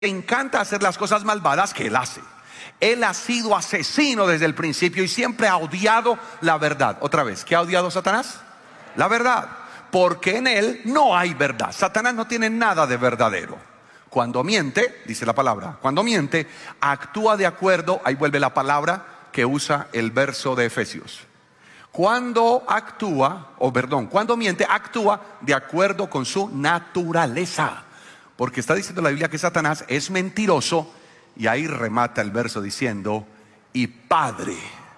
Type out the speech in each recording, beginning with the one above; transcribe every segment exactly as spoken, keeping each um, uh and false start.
le encanta hacer las cosas malvadas que él hace. Él ha sido asesino desde el principio y siempre ha odiado la verdad. Otra vez, ¿qué ha odiado Satanás? La verdad, porque en él no hay verdad. Satanás no tiene nada de verdadero. Cuando miente, dice la palabra, cuando miente, actúa de acuerdo, ahí vuelve la palabra que usa el verso de Efesios. Cuando actúa, o perdón, cuando miente, actúa de acuerdo con su naturaleza. Porque está diciendo la Biblia que Satanás es mentiroso, y ahí remata el verso diciendo, y padre,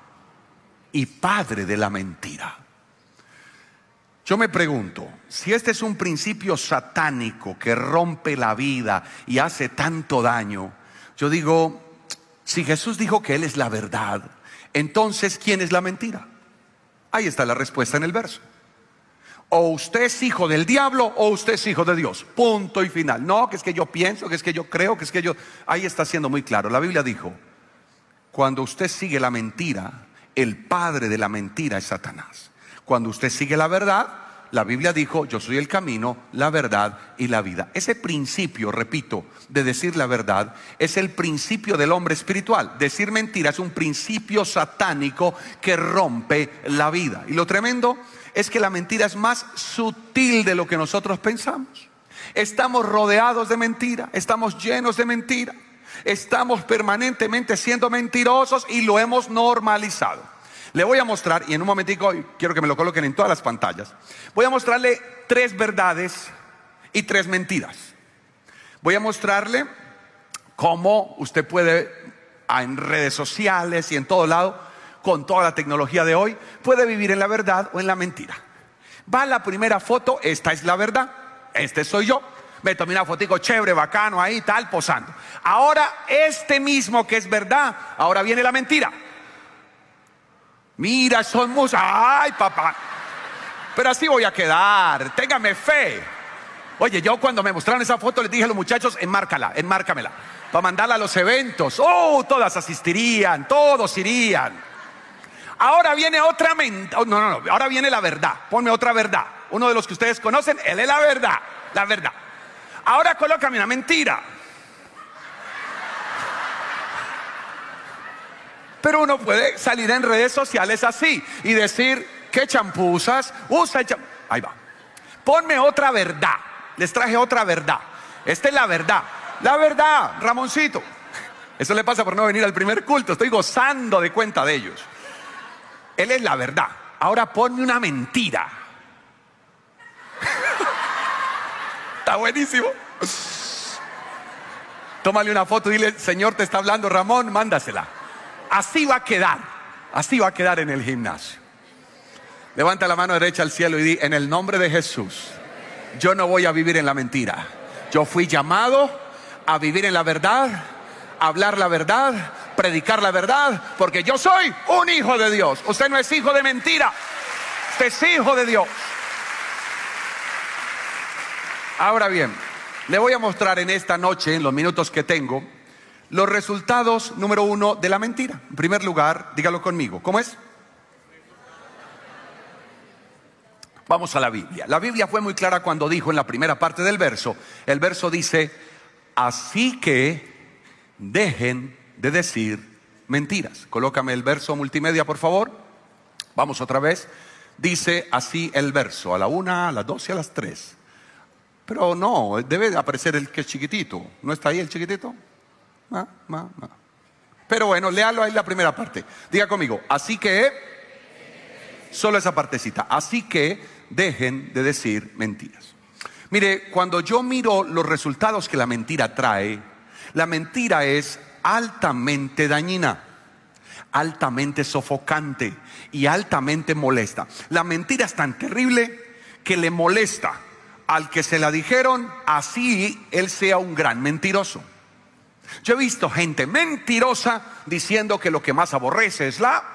y padre de la mentira. Yo me pregunto, si este es un principio satánico que rompe la vida y hace tanto daño, yo digo, si Jesús dijo que Él es la verdad, entonces ¿quién es la mentira? Ahí está la respuesta en el verso. O usted es hijo del diablo o usted es hijo de Dios. Punto y final. No, que es que yo pienso, que es que yo creo, que es que yo... Ahí está siendo muy claro. La Biblia dijo, cuando usted sigue la mentira, el padre de la mentira es Satanás. Cuando usted sigue la verdad, la Biblia dijo, yo soy el camino, la verdad y la vida. Ese principio, repito, de decir la verdad, es el principio del hombre espiritual. Decir mentira es un principio satánico que rompe la vida. Y lo tremendo es que la mentira es más sutil de lo que nosotros pensamos. Estamos rodeados de mentira, estamos llenos de mentira, estamos permanentemente siendo mentirosos y lo hemos normalizado. Le voy a mostrar, y en un momentico quiero que me lo coloquen en todas las pantallas, voy a mostrarle tres verdades y tres mentiras. Voy a mostrarle cómo usted puede, en redes sociales y en todo lado, con toda la tecnología de hoy, puede vivir en la verdad o en la mentira. Va la primera foto, esta es la verdad, este soy yo. Me tomé una fotico chévere, bacano ahí, tal, posando. Ahora este mismo que es verdad, ahora viene la mentira. Mira, son musas, ay papá, pero así voy a quedar, téngame fe. Oye, yo cuando me mostraron esa foto les dije a los muchachos, enmárcala, enmárcamela, para mandarla a los eventos. Oh, todas asistirían, todos irían. Ahora viene otra mentira, oh, no, no, no, ahora viene la verdad, ponme otra verdad. Uno de los que ustedes conocen, él es la verdad, la verdad. Ahora colócame una mentira. Pero uno puede salir en redes sociales así y decir, ¿qué champú usas? Usa el champú. Ahí va. Ponme otra verdad. Les traje otra verdad. Esta es la verdad. La verdad, Ramoncito. Eso le pasa por no venir al primer culto. Estoy gozando de cuenta de ellos. Él es la verdad. Ahora ponme una mentira. Está buenísimo. Tómale una foto y dile, Señor, te está hablando Ramón, mándasela. Así va a quedar, así va a quedar en el gimnasio. Levanta la mano derecha al cielo y di, en el nombre de Jesús, yo no voy a vivir en la mentira. Yo fui llamado a vivir en la verdad, a hablar la verdad, predicar la verdad, porque yo soy un hijo de Dios. Usted no es hijo de mentira, usted es hijo de Dios. Ahora bien, le voy a mostrar en esta noche, en los minutos que tengo, los resultados, número uno, de la mentira. En primer lugar, dígalo conmigo, ¿cómo es? Vamos a la Biblia. La Biblia fue muy clara cuando dijo en la primera parte del verso, el verso dice, así que dejen de decir mentiras. Colócame el verso multimedia, por favor. Vamos otra vez. Dice así el verso, a la una, a las dos y a las tres. Pero no, debe aparecer el que es chiquitito. ¿No está ahí el chiquitito? Ah, ah, ah. Pero bueno, léalo ahí la primera parte. Diga conmigo, así que, solo esa partecita, así que dejen de decir mentiras. Mire, cuando yo miro los resultados que la mentira trae, la mentira es altamente dañina, altamente sofocante y altamente molesta. La mentira es tan terrible que le molesta al que se la dijeron, así él sea un gran mentiroso. Yo he visto gente mentirosa diciendo que lo que más aborrece es la...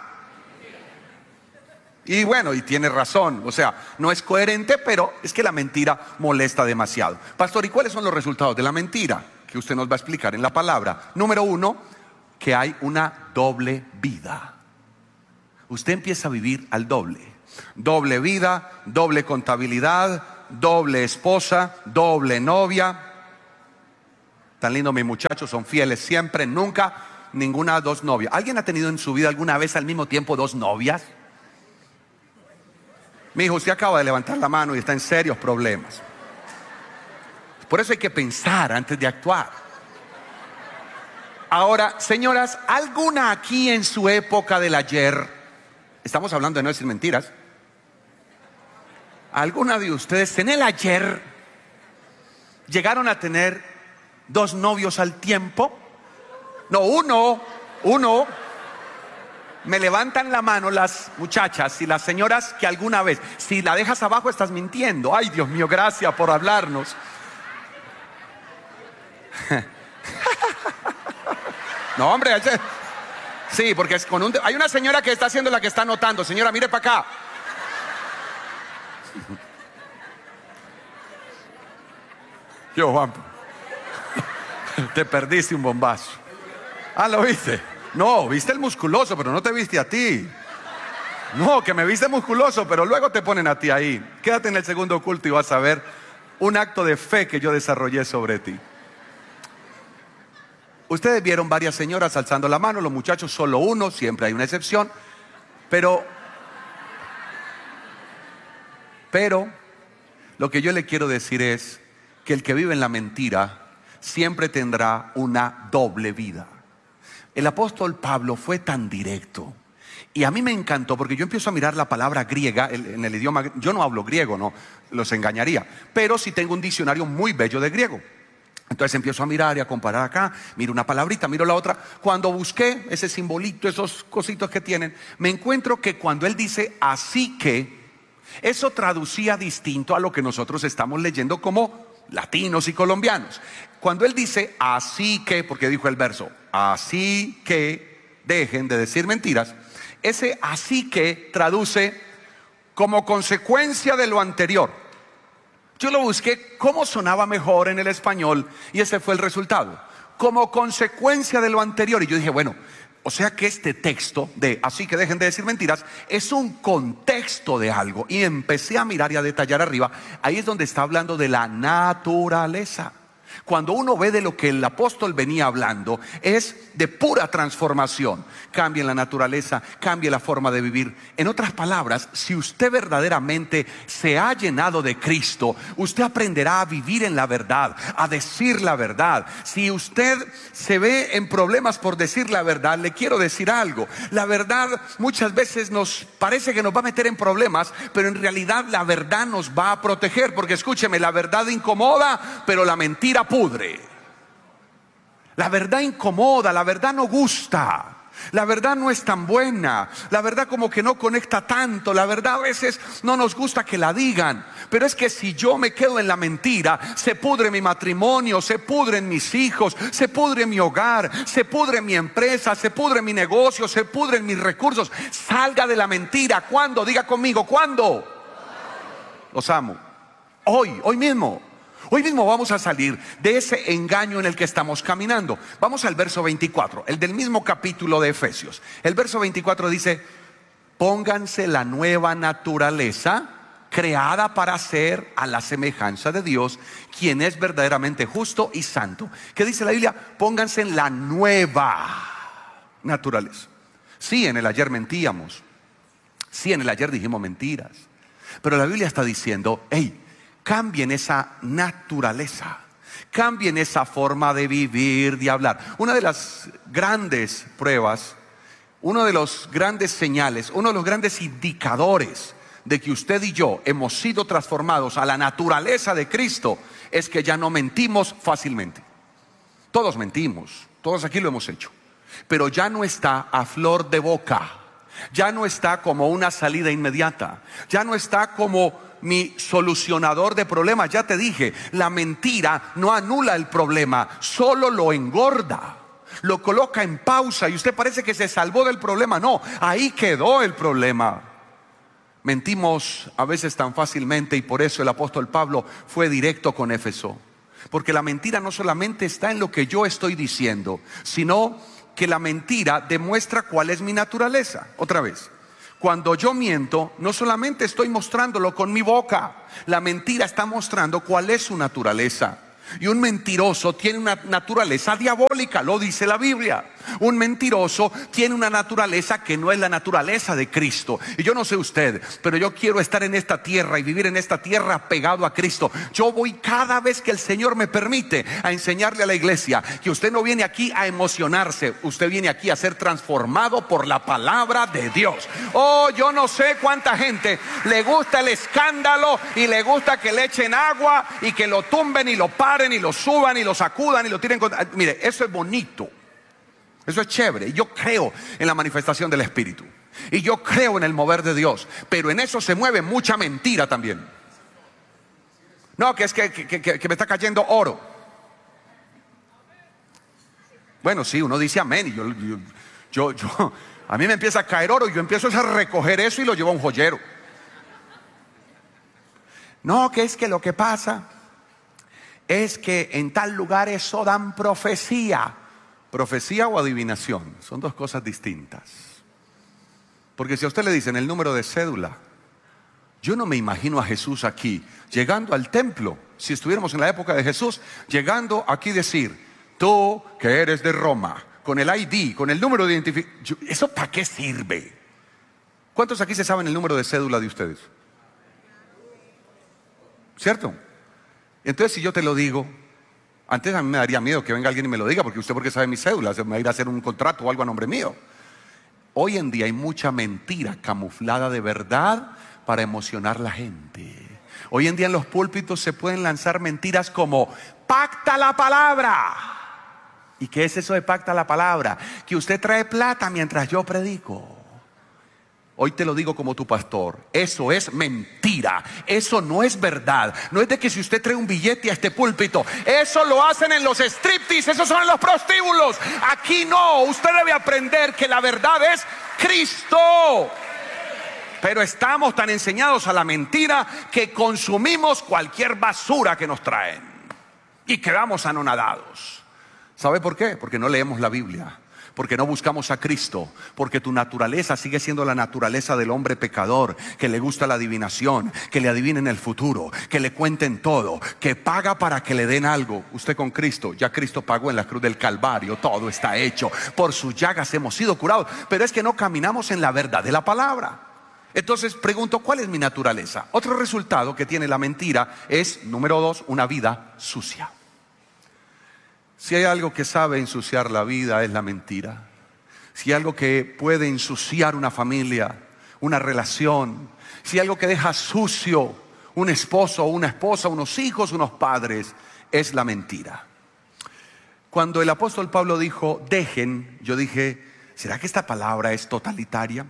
Y bueno, y tiene razón, o sea, no es coherente, pero es que la mentira molesta demasiado. Pastor, ¿y cuáles son los resultados de la mentira? Que usted nos va a explicar en la palabra. Número uno, que hay una doble vida. Usted empieza a vivir al doble. Doble vida, doble contabilidad, doble esposa, doble novia. Tan lindos mis muchachos, son fieles siempre, nunca ninguna dos novias. ¿Alguien ha tenido en su vida alguna vez al mismo tiempo dos novias? Mi hijo, usted acaba de levantar la mano y está en serios problemas. Por eso hay que pensar antes de actuar. Ahora, señoras, ¿alguna aquí en su época del ayer? Estamos hablando de no decir mentiras. ¿Alguna de ustedes en el ayer llegaron a tener dos novios al tiempo? No, uno, uno. Me levantan la mano las muchachas y las señoras que alguna vez. Si la dejas abajo estás mintiendo. Ay, Dios mío, gracias por hablarnos. No, hombre, sí, porque es con un... hay una señora que está haciendo la que está anotando. Señora, mire para acá. Yo, Juan, te perdiste un bombazo. Ah, ¿lo viste? No, viste el musculoso, pero no te viste a ti. No, que me viste musculoso, pero luego te ponen a ti ahí. Quédate en el segundo culto y vas a ver un acto de fe que yo desarrollé sobre ti. Ustedes vieron varias señoras alzando la mano, los muchachos solo uno, siempre hay una excepción. Pero, pero, lo que yo le quiero decir es que el que vive en la mentira siempre tendrá una doble vida. El apóstol Pablo fue tan directo y a mí me encantó porque yo empiezo a mirar la palabra griega en el idioma. Yo no hablo griego, no, los engañaría, pero sí tengo un diccionario muy bello de griego. Entonces empiezo a mirar y a comparar acá, miro una palabrita, miro la otra. Cuando busqué ese simbolito, esos cositos que tienen, me encuentro que cuando él dice así que, eso traducía distinto a lo que nosotros estamos leyendo como latinos y colombianos. Cuando él dice así que, porque dijo el verso, así que dejen de decir mentiras, ese así que traduce como consecuencia de lo anterior. Yo lo busqué cómo sonaba mejor en el español y ese fue el resultado, como consecuencia de lo anterior. Y yo dije, bueno, o sea que este texto de así que dejen de decir mentiras es un contexto de algo. Y empecé a mirar y a detallar arriba. Ahí es donde está hablando de la naturaleza. Cuando uno ve de lo que el apóstol venía hablando, es de pura transformación. Cambie la naturaleza, cambie la forma de vivir. En otras palabras, si usted verdaderamente se ha llenado de Cristo, usted aprenderá a vivir en la verdad, a decir la verdad. Si usted se ve en problemas por decir la verdad, le quiero decir algo. La verdad muchas veces nos parece que nos va a meter en problemas, pero en realidad la verdad nos va a proteger. Porque escúcheme, la verdad incomoda, pero la mentira pudre. La verdad incomoda, la verdad no gusta, la verdad no es tan buena, la verdad como que no conecta tanto, la verdad a veces no nos gusta que la digan. Pero es que si yo me quedo en la mentira, se pudre mi matrimonio, se pudren mis hijos, se pudre mi hogar, se pudre mi empresa, se pudre mi negocio, se pudren mis recursos. Salga de la mentira. ¿Cuándo? Diga conmigo, ¿cuándo? Los amo. Hoy, hoy mismo. Hoy mismo vamos a salir de ese engaño en el que estamos caminando. Vamos al verso veinticuatro, el del mismo capítulo de Efesios. El verso veinticuatro dice: pónganse la nueva naturaleza, creada para ser a la semejanza de Dios, quien es verdaderamente justo y santo. ¿Qué dice la Biblia? Pónganse en la nueva naturaleza. Sí, en el ayer mentíamos. Sí, en el ayer dijimos mentiras. Pero la Biblia está diciendo, hey, cambien esa naturaleza, cambien esa forma de vivir, de hablar. Una de las grandes pruebas, uno de los grandes señales, uno de los grandes indicadores de que usted y yo hemos sido transformados a la naturaleza de Cristo es que ya no mentimos fácilmente. Todos mentimos, todos aquí lo hemos hecho, pero ya no está a flor de boca, ya no está como una salida inmediata, ya no está como mi solucionador de problemas. Ya te dije, la mentira no anula el problema, solo lo engorda, lo coloca en pausa y usted parece que se salvó del problema. No, ahí quedó el problema. Mentimos a veces tan fácilmente y por eso el apóstol Pablo fue directo con Éfeso, porque la mentira no solamente está en lo que yo estoy diciendo, sino que la mentira demuestra cuál es mi naturaleza. Otra vez, cuando yo miento, no solamente estoy mostrándolo con mi boca, la mentira está mostrando cuál es su naturaleza. Y un mentiroso tiene una naturaleza diabólica, lo dice la Biblia. Un mentiroso tiene una naturaleza que no es la naturaleza de Cristo. Y yo no sé usted, pero yo quiero estar en esta tierra y vivir en esta tierra pegado a Cristo. Yo voy cada vez que el Señor me permite a enseñarle a la iglesia que usted no viene aquí a emocionarse, usted viene aquí a ser transformado por la palabra de Dios. Oh, yo no sé cuánta gente le gusta el escándalo y le gusta que le echen agua y que lo tumben y lo paren y lo suban y lo sacudan y lo tiren contra... Mire, eso es bonito, eso es chévere. Yo creo en la manifestación del Espíritu y yo creo en el mover de Dios, pero en eso se mueve mucha mentira también. No, que es que, que, que, que me está cayendo oro. Bueno, sí, uno dice amén y yo, yo, yo, yo a mí me empieza a caer oro y yo empiezo a recoger eso y lo llevo a un joyero. No, que es que lo que pasa es que en tal lugar eso dan profecía. Profecía o adivinación son dos cosas distintas. Porque si a usted le dicen el número de cédula, yo no me imagino a Jesús aquí llegando al templo, si estuviéramos en la época de Jesús, llegando aquí decir: tú que eres de Roma, con el I D, con el número de identificación. ¿Eso para qué sirve? ¿Cuántos aquí se saben el número de cédula de ustedes? ¿Cierto? Entonces, si yo te lo digo, antes a mí me daría miedo que venga alguien y me lo diga, porque usted, porque sabe mi cédula, se me va a ir a hacer un contrato o algo a nombre mío. Hoy en día hay mucha mentira camuflada de verdad para emocionar a la gente. Hoy en día en los púlpitos se pueden lanzar mentiras como: pacta la palabra. ¿Y qué es eso de pacta la palabra? Que usted trae plata mientras yo predico. Hoy te lo digo como tu pastor, eso es mentira, eso no es verdad. No es de que si usted trae un billete a este púlpito, eso lo hacen en los striptease, esos son en los prostíbulos. Aquí no, usted debe aprender que la verdad es Cristo. Pero estamos tan enseñados a la mentira que consumimos cualquier basura que nos traen y quedamos anonadados. ¿Sabe por qué? Porque no leemos la Biblia, porque no buscamos a Cristo, porque tu naturaleza sigue siendo la naturaleza del hombre pecador, que le gusta la adivinación, que le adivinen el futuro, que le cuenten todo, que paga para que le den algo. Usted con Cristo, ya Cristo pagó en la cruz del Calvario, todo está hecho, por sus llagas hemos sido curados. Pero es que no caminamos en la verdad de la palabra. Entonces pregunto, ¿cuál es mi naturaleza? Otro resultado que tiene la mentira es, número dos, una vida sucia. Si hay algo que sabe ensuciar la vida, es la mentira. Si hay algo que puede ensuciar una familia, una relación, si hay algo que deja sucio un esposo, una esposa, unos hijos, unos padres, es la mentira. Cuando el apóstol Pablo dijo dejen, yo dije, ¿será que esta palabra es totalitaria?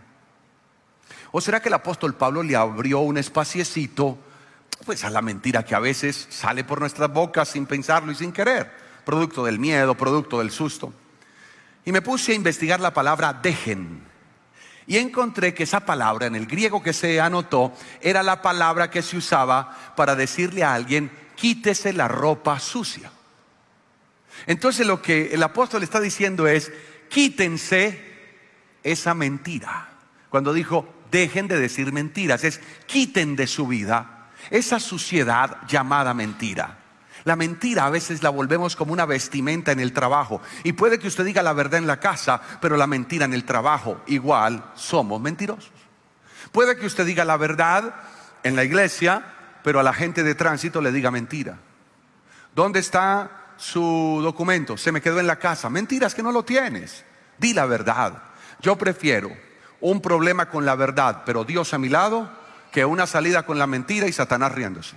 ¿O será que el apóstol Pablo le abrió un espaciecito pues a la mentira que a veces sale por nuestras bocas sin pensarlo y sin querer? Producto del miedo, producto del susto. Y me puse a investigar la palabra dejen. Y encontré que esa palabra en el griego que se anotó era la palabra que se usaba para decirle a alguien: quítese la ropa sucia. Entonces lo que el apóstol está diciendo es: quítense esa mentira. Cuando dijo dejen de decir mentiras, es quiten de su vida esa suciedad llamada mentira. La mentira a veces la volvemos como una vestimenta en el trabajo. Y puede que usted diga la verdad en la casa, pero la mentira en el trabajo, igual somos mentirosos. Puede que usted diga la verdad en la iglesia, pero a la gente de tránsito le diga mentira. ¿Dónde está su documento? Se me quedó en la casa. Mentiras que no lo tienes. Di la verdad. Yo prefiero un problema con la verdad, pero Dios a mi lado, que una salida con la mentira y Satanás riéndose.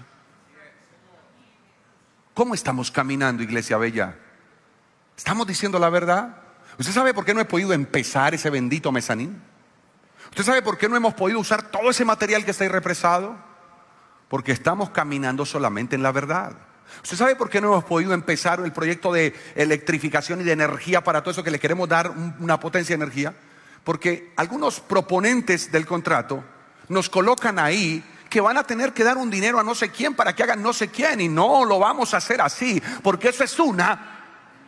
¿Cómo estamos caminando, Iglesia Bella? ¿Estamos diciendo la verdad? ¿Usted sabe por qué no he podido empezar ese bendito mezanín? ¿Usted sabe por qué no hemos podido usar todo ese material que está ahí represado? Porque estamos caminando solamente en la verdad. ¿Usted sabe por qué no hemos podido empezar el proyecto de electrificación y de energía para todo eso que le queremos dar una potencia de energía? Porque algunos proponentes del contrato nos colocan ahí que van a tener que dar un dinero a no sé quién para que hagan no sé quién. Y no lo vamos a hacer así, porque eso es una.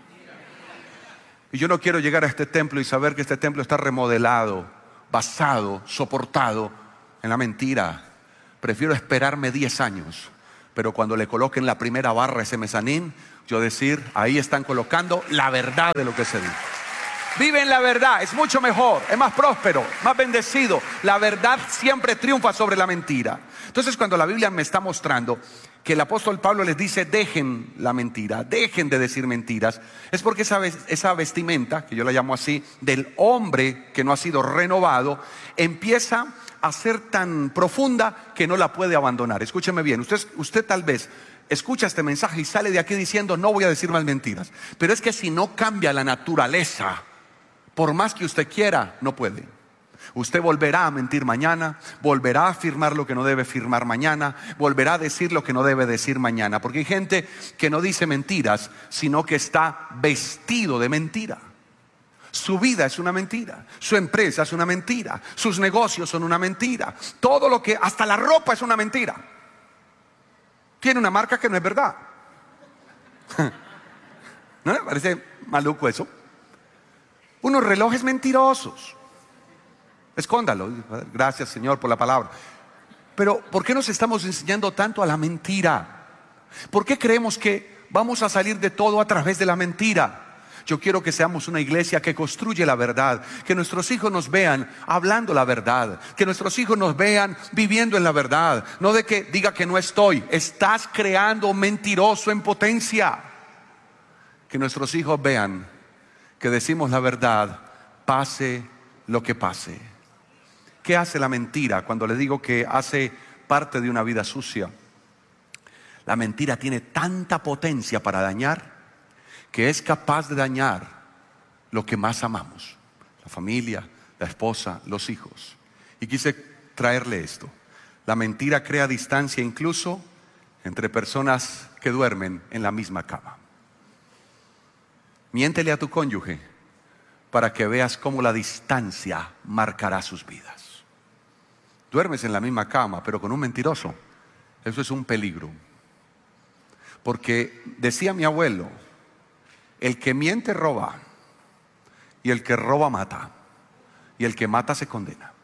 Y yo no quiero llegar a este templo y saber que este templo está remodelado, basado, soportado en la mentira. Prefiero esperarme diez años Pero cuando le coloquen la primera barra a ese mezanín, yo decir, ahí están colocando la verdad de lo que se dice. Vive en la verdad, es mucho mejor, es más próspero, más bendecido. La verdad siempre triunfa sobre la mentira. Entonces, cuando la Biblia me está mostrando que el apóstol Pablo les dice, dejen la mentira, dejen de decir mentiras, es porque esa, esa vestimenta, que yo la llamo así, del hombre que no ha sido renovado, empieza a ser tan profunda que no la puede abandonar. Escúcheme bien, usted, usted tal vez escucha este mensaje y sale de aquí diciendo, no voy a decir más mentiras. Pero es que si no cambia la naturaleza, por más que usted quiera, no puede. Usted volverá a mentir mañana, volverá a afirmar lo que no debe afirmar mañana, volverá a decir lo que no debe decir mañana. Porque hay gente que no dice mentiras, sino que está vestido de mentira. Su vida es una mentira, su empresa es una mentira, sus negocios son una mentira. Todo lo que, hasta la ropa es una mentira. Tiene una marca que no es verdad. ¿No le parece maluco eso? Unos relojes mentirosos. Escóndalo. Gracias, Señor, por la palabra. Pero ¿por qué nos estamos enseñando tanto a la mentira? ¿Por qué creemos que vamos a salir de todo a través de la mentira? Yo quiero que seamos una iglesia que construye la verdad, que nuestros hijos nos vean hablando la verdad, que nuestros hijos nos vean viviendo en la verdad. No de que diga que no estoy, estás creando un mentiroso en potencia. Que nuestros hijos vean que decimos la verdad, pase lo que pase. ¿Qué hace la mentira cuando le digo que hace parte de una vida sucia? La mentira tiene tanta potencia para dañar que es capaz de dañar lo que más amamos: la familia, la esposa, los hijos. Y quise traerle esto. La mentira crea distancia incluso entre personas que duermen en la misma cama. Miéntele a tu cónyuge para que veas cómo la distancia marcará sus vidas. Duermes en la misma cama, pero con un mentiroso, eso es un peligro. Porque decía mi abuelo, el que miente roba, y el que roba mata, y el que mata se condena.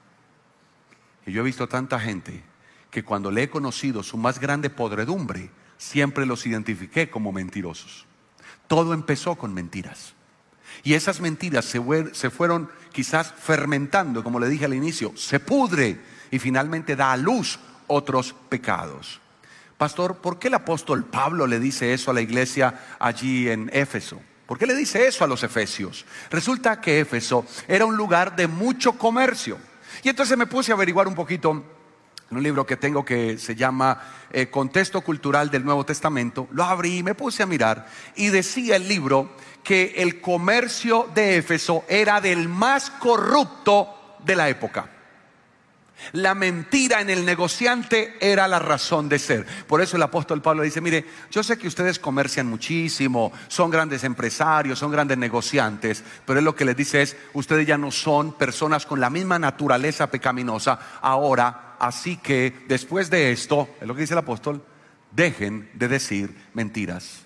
Y yo he visto tanta gente que cuando le he conocido su más grande podredumbre, siempre los identifiqué como mentirosos. Todo empezó con mentiras. Y esas mentiras se, se fueron quizás fermentando, como le dije al inicio, se pudre y finalmente da a luz otros pecados. Pastor, ¿por qué el apóstol Pablo le dice eso a la iglesia allí en Éfeso? ¿Por qué le dice eso a los efesios? Resulta que Éfeso era un lugar de mucho comercio. Y entonces me puse a averiguar un poquito en un libro que tengo que se llama eh, Contexto Cultural del Nuevo Testamento. Lo abrí y me puse a mirar y decía el libro que el comercio de Éfeso era del más corrupto de la época. La mentira en el negociante era la razón de ser. Por eso el apóstol Pablo dice, mire, yo sé que ustedes comercian muchísimo, son grandes empresarios, son grandes negociantes, pero él lo que les dice es, ustedes ya no son personas con la misma naturaleza pecaminosa ahora, así que después de esto, es lo que dice el apóstol, dejen de decir mentiras.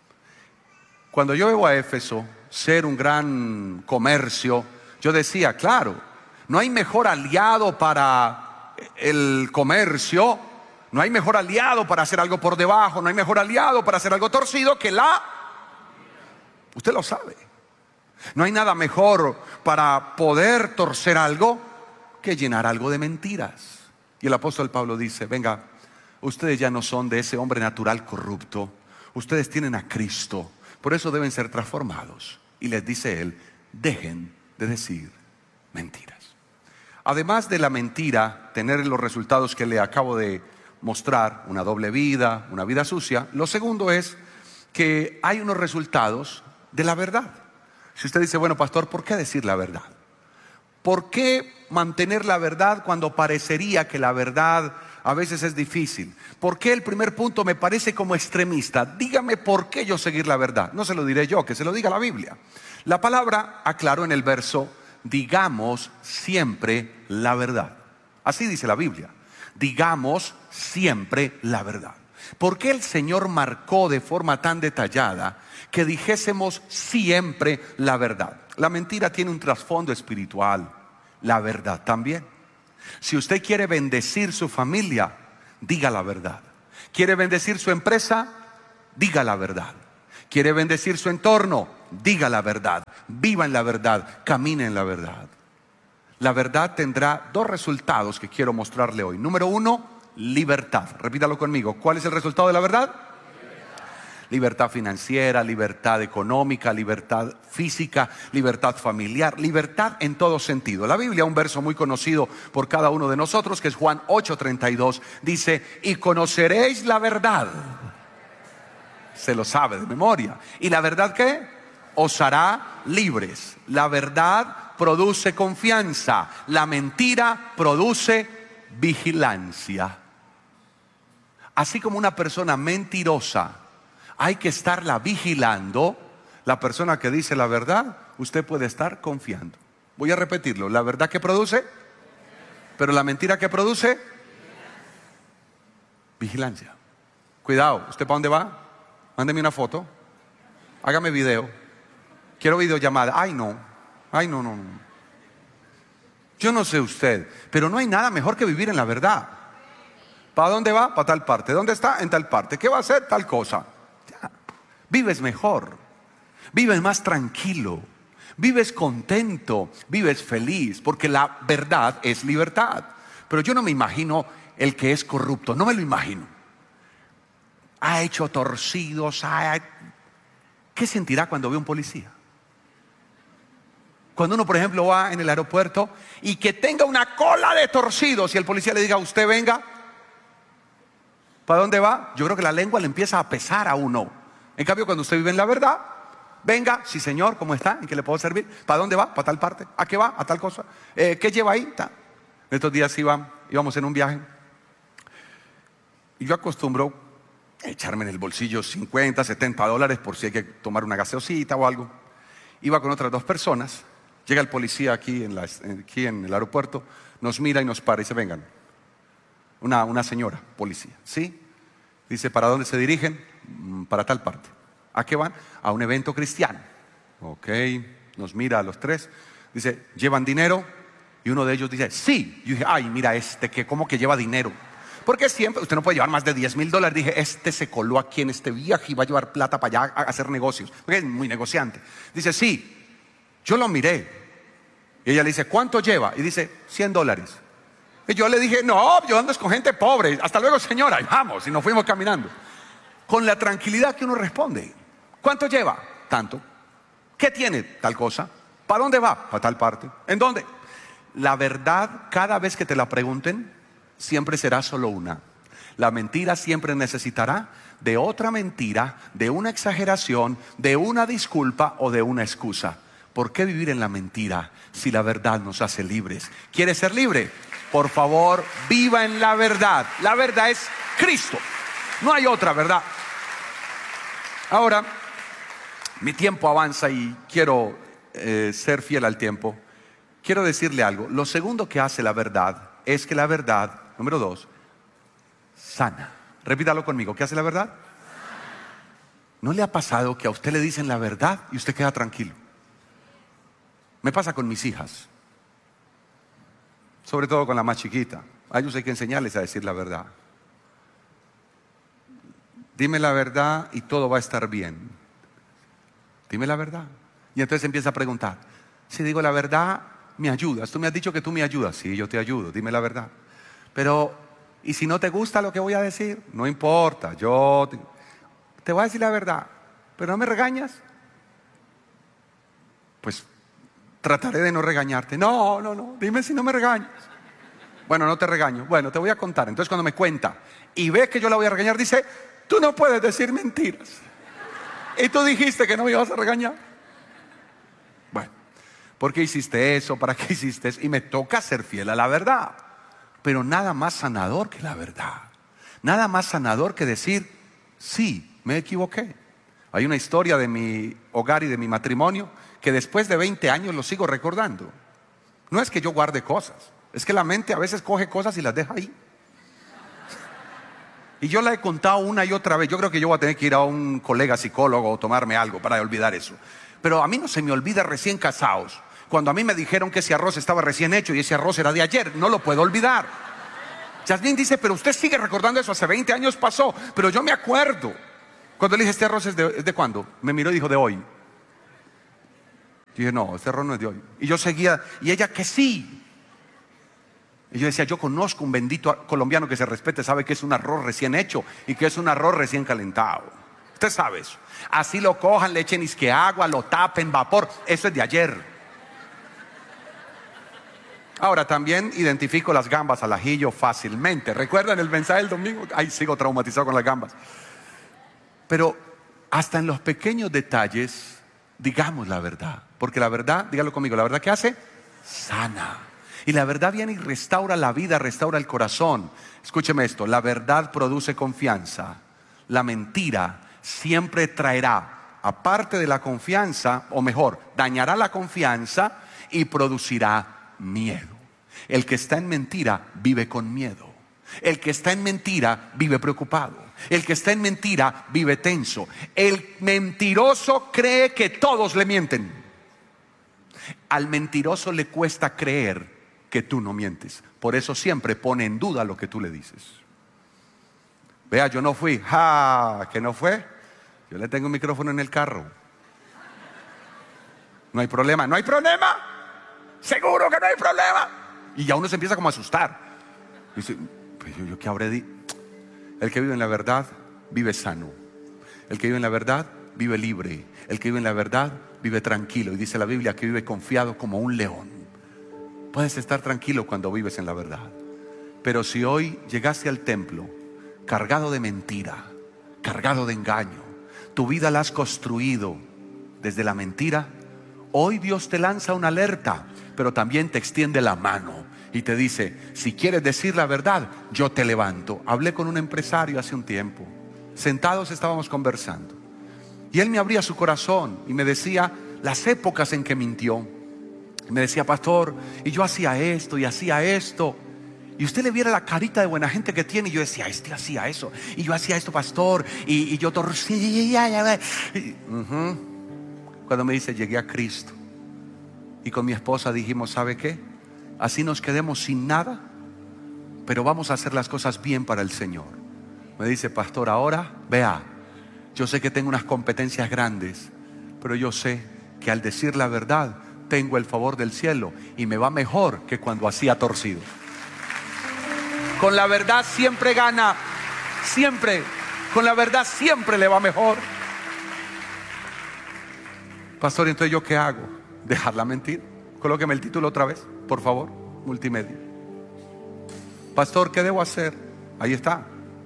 Cuando yo veo a Éfeso ser un gran comercio, yo decía, claro, no hay mejor aliado para el comercio, no hay mejor aliado para hacer algo por debajo, no hay mejor aliado para hacer algo torcido que la... Usted lo sabe. No hay nada mejor para poder torcer algo que llenar algo de mentiras. Y el apóstol Pablo dice, venga, ustedes ya no son de ese hombre natural corrupto, ustedes tienen a Cristo, por eso deben ser transformados. Y les dice él, dejen de decir mentiras. Además de la mentira, tener los resultados que le acabo de mostrar, una doble vida, una vida sucia, lo segundo es que hay unos resultados de la verdad. Si usted dice, bueno, pastor, ¿por qué decir la verdad? ¿Por qué mantener la verdad cuando parecería que la verdad a veces es difícil? ¿Por qué el primer punto me parece como extremista? Dígame por qué yo seguir la verdad. No se lo diré yo, que se lo diga la Biblia. La palabra aclaró en el verso, digamos siempre la verdad. Así dice la Biblia. Digamos siempre la verdad. ¿Por qué el Señor marcó de forma tan detallada que dijésemos siempre la verdad? La mentira tiene un trasfondo espiritual, la verdad también. Si usted quiere bendecir su familia, diga la verdad. ¿Quiere bendecir su empresa? Diga la verdad. ¿Quiere bendecir su entorno? Diga la verdad. Viva en la verdad. Camine en la verdad. La verdad tendrá dos resultados que quiero mostrarle hoy. Número uno, libertad. Repítalo conmigo. ¿Cuál es el resultado de la verdad? Libertad, libertad financiera, libertad económica, libertad física, libertad familiar, libertad en todo sentido. La Biblia, un verso muy conocido por cada uno de nosotros, que es Juan ocho treinta y dos, dice: y conoceréis la verdad. Se lo sabe de memoria. ¿Y la verdad qué? Os hará libres. La verdad produce confianza. La mentira produce vigilancia. Así como una persona mentirosa hay que estarla vigilando, la persona que dice la verdad, usted puede estar confiando. Voy a repetirlo. La verdad que produce, pero la mentira que produce, vigilancia. Cuidado. ¿Usted para dónde va? Mándeme una foto. Hágame video. Quiero videollamada. Ay no, ay no, no, no. Yo no sé usted, pero no hay nada mejor que vivir en la verdad. ¿Para dónde va? Para tal parte. ¿Dónde está? En tal parte. ¿Qué va a hacer? Tal cosa. Ya. Vives mejor. Vives más tranquilo. Vives contento. Vives feliz. Porque la verdad es libertad. Pero yo no me imagino el que es corrupto. No me lo imagino. Ha hecho torcidos. Ha... ¿Qué sentirá cuando ve a un policía? Cuando uno, por ejemplo, va en el aeropuerto y que tenga una cola de torcidos y el policía le diga: usted venga. ¿Para dónde va? Yo creo que la lengua le empieza a pesar a uno. En cambio, cuando usted vive en la verdad, venga, sí señor, ¿cómo está? ¿En qué le puedo servir? ¿Para dónde va? ¿Para tal parte? ¿A qué va? ¿A tal cosa? Eh, ¿Qué lleva ahí? Ta. Estos días iba, íbamos en un viaje y yo acostumbro echarme en el bolsillo cincuenta, setenta dólares por si hay que tomar una gaseosita o algo. Iba con otras dos personas. Llega el policía aquí en, la, aquí en el aeropuerto, nos mira y nos para y dice: vengan. Una, una señora policía, ¿sí? Dice: ¿para dónde se dirigen? Para tal parte. ¿A qué van? A un evento cristiano. Ok, nos mira a los tres. Dice: ¿llevan dinero? Y uno de ellos dice: sí. Yo dije: ay, mira este, que ¿cómo que lleva dinero? Porque siempre, usted no puede llevar más de diez mil dólares. Dije: este se coló aquí en este viaje y va a llevar plata para allá a hacer negocios. Porque es muy negociante. Dice: sí. Yo lo miré. Y ella le dice: ¿cuánto lleva? Y dice: cien dólares. Y yo le dije: no, yo ando con gente pobre. Hasta luego, señora. Y vamos, y nos fuimos caminando. Con la tranquilidad que uno responde. ¿Cuánto lleva? Tanto. ¿Qué tiene? Tal cosa. ¿Para dónde va? Para tal parte. ¿En dónde? La verdad, cada vez que te la pregunten, siempre será solo una. La mentira siempre necesitará de otra mentira, de una exageración, de una disculpa o de una excusa. ¿Por qué vivir en la mentira si la verdad nos hace libres? ¿Quiere ser libre? Por favor, viva en la verdad. La verdad es Cristo. No hay otra verdad. Ahora, mi tiempo avanza y quiero eh, ser fiel al tiempo. Quiero decirle algo. Lo segundo que hace la verdad es que la verdad, número dos, sana. Repítalo conmigo. ¿Qué hace la verdad? ¿No le ha pasado que a usted le dicen la verdad y usted queda tranquilo? Me pasa con mis hijas, sobre todo con la más chiquita. A ellos hay que enseñarles a decir la verdad. Dime la verdad y todo va a estar bien. Dime la verdad. Y entonces empieza a preguntar: si digo la verdad, ¿me ayudas? Tú me has dicho que tú me ayudas. Sí, yo te ayudo, dime la verdad. Pero, ¿y si no te gusta lo que voy a decir? No importa, yo te, te voy a decir la verdad. ¿Pero no me regañas? Pues trataré de no regañarte. No, no, no, dime si no me regañas. Bueno, no te regaño. Bueno, te voy a contar. Entonces cuando me cuenta y ve que yo la voy a regañar, dice: tú no puedes decir mentiras. Y tú dijiste que no me ibas a regañar. Bueno, ¿por qué hiciste eso? ¿Para qué hiciste eso? Y me toca ser fiel a la verdad. Pero nada más sanador que la verdad. Nada más sanador que decir: sí, me equivoqué. Hay una historia de mi hogar y de mi matrimonio que después de veinte años lo sigo recordando. No es que yo guarde cosas, es que la mente a veces coge cosas y las deja ahí. Y yo la he contado una y otra vez. Yo creo que yo voy a tener que ir a un colega psicólogo o tomarme algo para olvidar eso. Pero a mí no se me olvida recién casados. Cuando a mí me dijeron que ese arroz estaba recién hecho y ese arroz era de ayer, no lo puedo olvidar. Yasmín dice, pero usted sigue recordando eso, hace veinte años pasó. Pero yo me acuerdo. Cuando le dije, ¿este arroz es de, es de cuándo? Me miró y dijo, de hoy. Yo dije, no, este arroz no es de hoy. Y yo seguía, y ella que sí. Y yo decía, yo conozco un bendito colombiano que se respete, sabe que es un arroz recién hecho y que es un arroz recién calentado. Usted sabe eso. Así lo cojan, le echen isque agua, lo tapen, vapor. Eso es de ayer. Ahora también identifico las gambas al ajillo fácilmente. ¿Recuerdan el mensaje del domingo? Ay, sigo traumatizado con las gambas. Pero hasta en los pequeños detalles, digamos la verdad. Porque la verdad, dígalo conmigo, la verdad ¿qué hace? Sana. Y la verdad viene y restaura la vida, restaura el corazón. Escúcheme esto, la verdad produce confianza. La mentira siempre traerá, aparte de la confianza, o mejor, dañará la confianza y producirá miedo. El que está en mentira vive con miedo. El que está en mentira vive preocupado. El que está en mentira vive tenso. El mentiroso cree que todos le mienten. Al mentiroso le cuesta creer que tú no mientes. Por eso siempre pone en duda lo que tú le dices. Vea, yo no fui. ¡Ja! ¿Que no fue? Yo le tengo un micrófono en el carro. No hay problema. ¿No hay problema? Seguro que no hay problema. Y ya uno se empieza como a asustar. Dice, pues yo, yo qué habré dicho. El que vive en la verdad vive sano. El que vive en la verdad vive libre. El que vive en la verdad vive tranquilo. Y dice la Biblia que vive confiado como un león. Puedes estar tranquilo cuando vives en la verdad. Pero si hoy llegaste al templo cargado de mentira, cargado de engaño, tu vida la has construido desde la mentira, hoy Dios te lanza una alerta, pero también te extiende la mano y te dice, si quieres decir la verdad, yo te levanto. Hablé con un empresario hace un tiempo, sentados estábamos conversando, y él me abría su corazón y me decía las épocas en que mintió. Y me decía, pastor, y yo hacía esto y hacía esto. Y usted le viera la carita de buena gente que tiene. Y yo decía, este hacía eso. Y yo hacía esto, pastor. Y, y yo torcía. Uh-huh. Cuando me dice, llegué a Cristo. Y con mi esposa dijimos, ¿sabe qué? Así nos quedemos sin nada, pero vamos a hacer las cosas bien para el Señor. Me dice, pastor, ahora, vea, yo sé que tengo unas competencias grandes, pero yo sé que al decir la verdad, tengo el favor del cielo y me va mejor que cuando hacía torcido. Con la verdad siempre gana, siempre, con la verdad siempre le va mejor. Pastor, entonces ¿yo qué hago? ¿Dejarla mentir? Colóqueme el título otra vez, por favor, multimedia. Pastor, ¿qué debo hacer? Ahí está.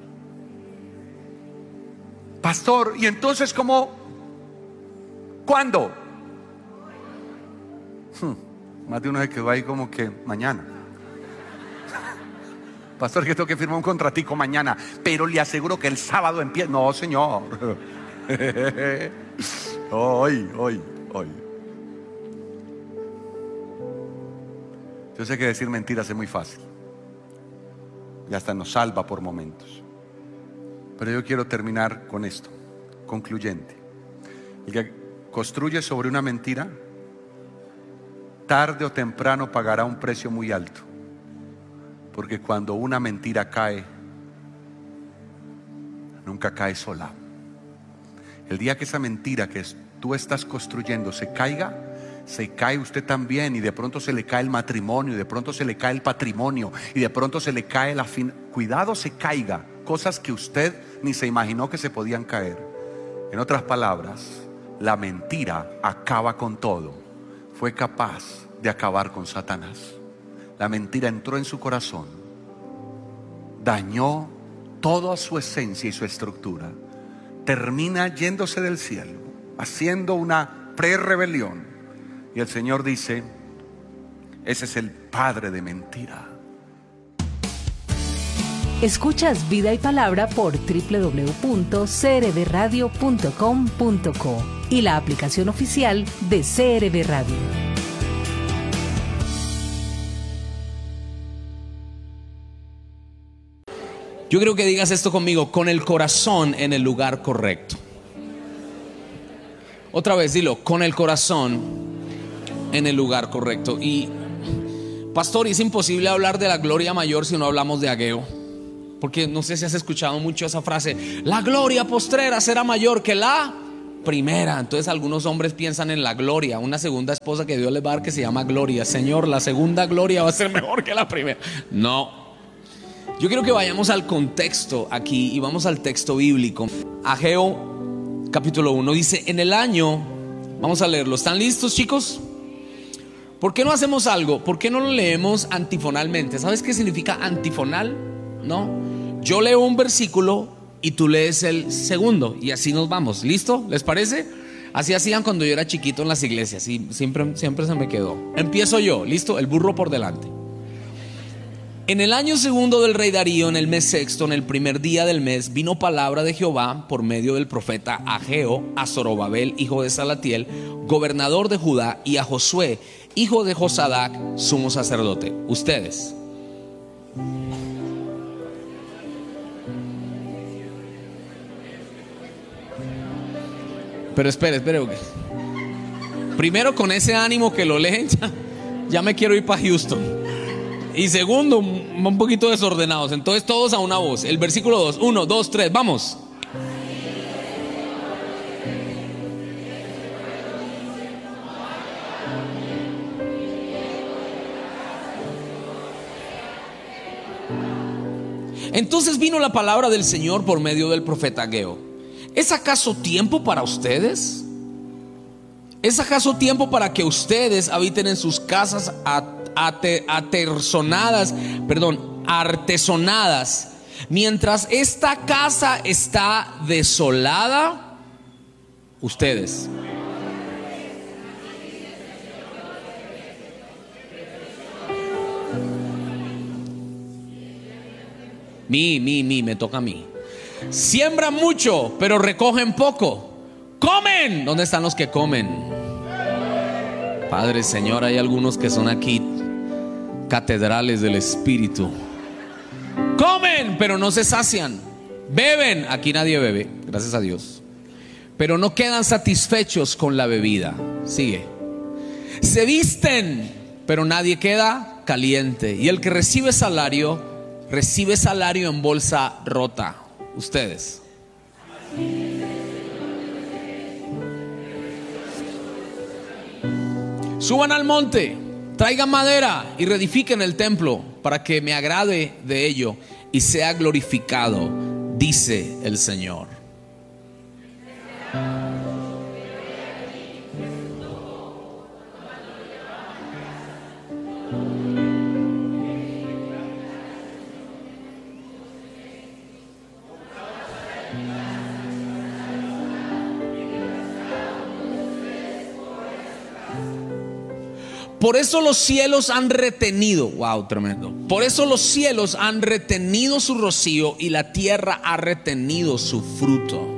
Pastor, ¿y entonces cómo? ¿Cuándo? Hmm, más de uno se quedó ahí como que mañana. Pastor, que tengo que firmar un contratico mañana, pero le aseguro que el sábado empieza. No, señor. Hoy, hoy, hoy. Yo sé que decir mentiras es muy fácil y hasta nos salva por momentos, pero yo quiero terminar con esto, concluyente. El que construye sobre una mentira, tarde o temprano pagará un precio muy alto, porque cuando una mentira cae, nunca cae sola. El día que esa mentira que tú estás construyendo se caiga, se cae usted también, y de pronto se le cae el matrimonio, y de pronto se le cae el patrimonio, y de pronto se le cae la fin. Cuidado, se caiga cosas que usted ni se imaginó que se podían caer. En otras palabras, la mentira acaba con todo. Fue capaz de acabar con Satanás. La mentira entró en su corazón, dañó toda su esencia y su estructura. Termina yéndose del cielo, haciendo una pre-rebelión. Y el Señor dice, ese es el padre de mentira. Escuchas Vida y Palabra por doble u doble u doble u punto c r b radio punto com punto co y la aplicación oficial de C R B Radio. Yo creo que digas esto conmigo, con el corazón en el lugar correcto. Otra vez, dilo, con el corazón en el lugar correcto. Y Pastor, es imposible hablar de la gloria mayor si no hablamos de Ageo. Porque no sé si has escuchado mucho esa frase: la gloria postrera será mayor que la primera. Entonces algunos hombres piensan en la gloria, una segunda esposa que Dios les va a dar que se llama Gloria. Señor, la segunda gloria va a ser mejor que la primera. No. Yo quiero que vayamos al contexto aquí y vamos al texto bíblico. Ageo capítulo uno dice: en el año, vamos a leerlo. ¿Están listos, chicos? ¿Por qué no hacemos algo? ¿Por qué no lo leemos antifonalmente? ¿Sabes qué significa antifonal? No. Yo leo un versículo y tú lees el segundo y así nos vamos. ¿Listo? ¿Les parece? Así hacían cuando yo era chiquito en las iglesias y siempre, siempre se me quedó. Empiezo yo. ¿Listo? El burro por delante. En el año segundo del rey Darío, en el mes sexto, en el primer día del mes, vino palabra de Jehová por medio del profeta Ageo a Zorobabel, hijo de Salatiel, gobernador de Judá, y a Josué, hijo de Josadac, sumo sacerdote. Ustedes. Pero espere, espere. Primero, con ese ánimo que lo leen, ya, ya me quiero ir para Houston. Y segundo, un poquito desordenados. Entonces todos a una voz. El versículo dos, uno, dos, tres, vamos. Entonces vino la palabra del Señor por medio del profeta Ageo. ¿Es acaso tiempo para ustedes? ¿Es acaso tiempo para que ustedes habiten en sus casas aterzonadas, perdón, artesonadas, mientras esta casa está desolada? Ustedes. Mi, mi, mi, me toca a mí. Siembran mucho, pero recogen poco. Comen. ¿Dónde están los que comen? Padre, Señor, hay algunos que son aquí catedrales del Espíritu. Comen, pero no se sacian. Beben, aquí nadie bebe, gracias a Dios, pero no quedan satisfechos con la bebida. Sigue. Se visten, pero nadie queda caliente. Y el que recibe salario, recibe salario en bolsa rota. Ustedes. Suban al monte, traigan madera y reedifiquen el templo para que me agrade de ello y sea glorificado, dice el Señor. Por eso los cielos han retenido, wow, tremendo. Por eso los cielos han retenido su rocío y la tierra ha retenido su fruto.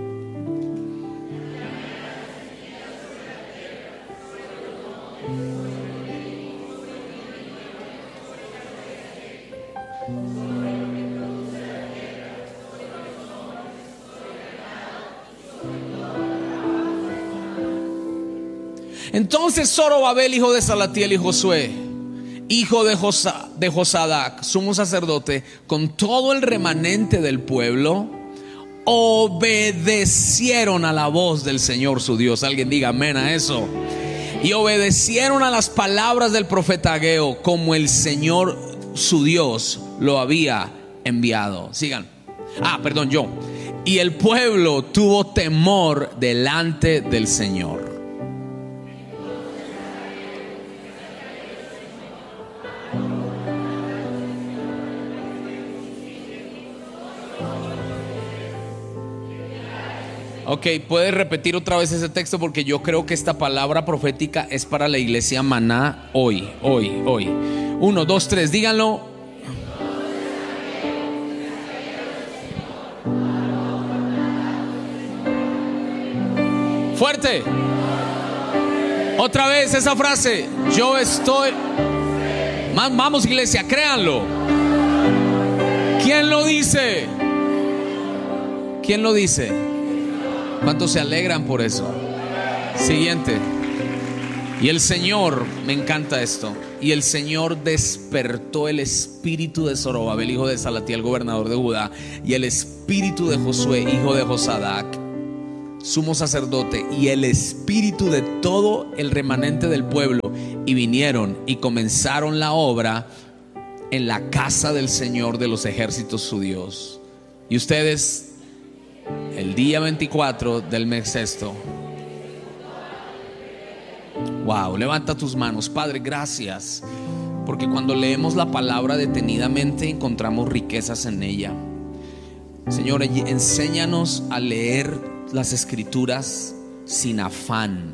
Entonces Zorobabel, hijo de Salatiel, y Josué, hijo de, Josa, de Josadac, sumo sacerdote, con todo el remanente del pueblo, obedecieron a la voz del Señor su Dios. Alguien diga amén a eso. Y obedecieron a las palabras del profeta Ageo, como el Señor su Dios lo había enviado. Sigan. Ah, perdón, yo. Y el pueblo tuvo temor delante del Señor. Ok, puedes repetir otra vez ese texto porque yo creo que esta palabra profética es para la iglesia Maná hoy, hoy, hoy. Uno, dos, tres, díganlo. Fuerte. Otra vez esa frase. Yo estoy. Vamos, iglesia, créanlo. ¿Quién lo dice? ¿Quién lo dice? ¿Cuántos se alegran por eso? Siguiente. Y el Señor, me encanta esto, y el Señor despertó el espíritu de Zorobabel, hijo de Salatiel, gobernador de Judá, y el espíritu de Josué, hijo de Josadac, sumo sacerdote, y el espíritu de todo el remanente del pueblo, y vinieron y comenzaron la obra en la casa del Señor de los ejércitos, su Dios. Y ustedes, el día veinticuatro del mes sexto. Wow, levanta tus manos. Padre, gracias, porque cuando leemos la palabra detenidamente encontramos riquezas en ella. Señor, enséñanos a leer las escrituras sin afán.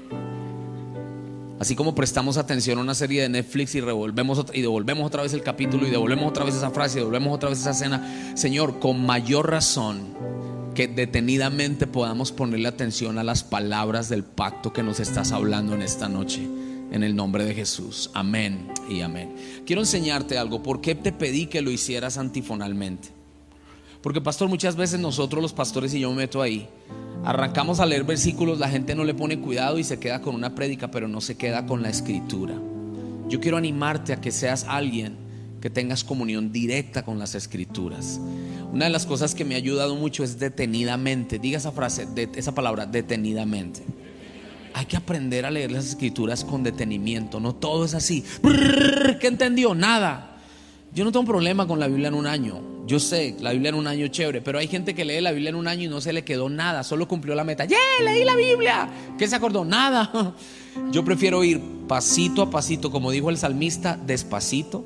Así como prestamos atención a una serie de Netflix y revolvemos y devolvemos otra vez el capítulo y devolvemos otra vez esa frase y devolvemos otra vez esa escena, Señor, con mayor razón que detenidamente podamos ponerle atención a las palabras del pacto que nos estás hablando en esta noche, en el nombre de Jesús. Amén y amén. Quiero enseñarte algo. ¿Por qué te pedí que lo hicieras antifonalmente? Porque, pastor, muchas veces nosotros los pastores, y yo me meto ahí, arrancamos a leer versículos, la gente no le pone cuidado y se queda con una prédica, pero no se queda con la escritura. Yo quiero animarte a que seas alguien que tengas comunión directa con las escrituras. Una de las cosas que me ha ayudado mucho es detenidamente. Diga esa frase, de, esa palabra, detenidamente. Hay que aprender a leer las escrituras con detenimiento. No todo es así. ¿Qué entendió? Nada. Yo no tengo problema con la Biblia en un año. Yo sé, la Biblia en un año chévere, pero hay gente que lee la Biblia en un año y no se le quedó nada, solo cumplió la meta. ¡Yeah! Leí la Biblia. ¿Qué se acordó? Nada. Yo prefiero ir pasito a pasito, como dijo el salmista, despacito,